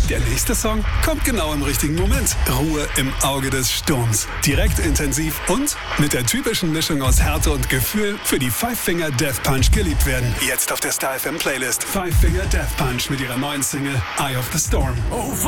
Der nächste Song kommt genau im richtigen Moment. Ruhe im Auge des Sturms. Direkt intensiv und mit der typischen Mischung aus Härte und Gefühl für die Five Finger Death Punch geliebt werden. Jetzt auf der Star FM Playlist. Five Finger Death Punch mit ihrer neuen Single Eye of the Storm.